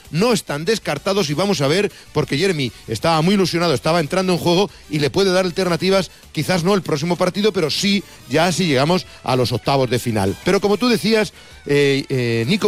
no están descartados y vamos a ver, porque Jeremy estaba muy ilusionado, estaba entrando en juego y le puede dar alternativas, quizás no el próximo partido, pero sí ya si llegamos a los octavos de final. Pero como tú decías, Nico